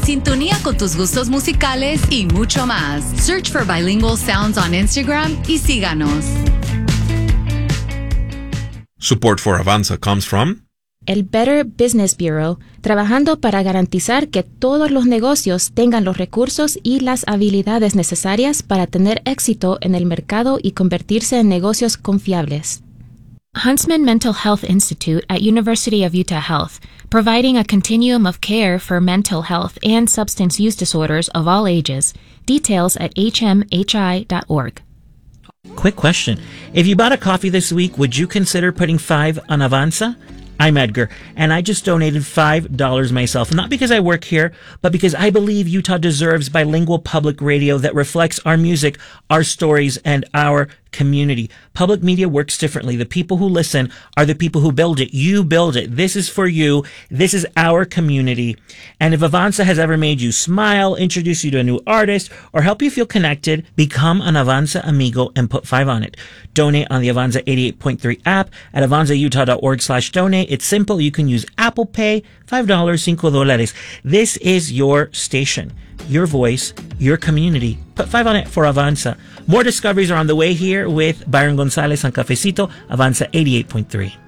sintonía con tus gustos musicales y mucho más. Search for Bilingual Sounds on Instagram y síganos. Support for Avanza comes from el Better Business Bureau, trabajando para garantizar que todos los negocios tengan los recursos y las habilidades necesarias para tener éxito en el mercado y convertirse en negocios confiables. Huntsman Mental Health Institute at University of Utah Health, providing a continuum of care for mental health and substance use disorders of all ages. Details at hmhi.org. Quick question. If you bought a coffee this week, would you consider putting 5 on Avanza? I'm Edgar, and I just donated $5 myself, not because I work here, but because I believe Utah deserves bilingual public radio that reflects our music, our stories, and our community. Public media works differently. The people who listen are the people who build it. You build it. This is for you. This is our community. And if Avanza has ever made you smile, introduce you to a new artist, or help you feel connected, become an Avanza amigo and put 5 on it. Donate on the Avanza 88.3 app at avanzautah.org/donate. It's simple. You can use Apple Pay, $5, $5. This is your station, your voice, your community. Put 5 on it for Avanza. More discoveries are on the way here with Byron Gonzalez on Cafecito, Avanza 88.3.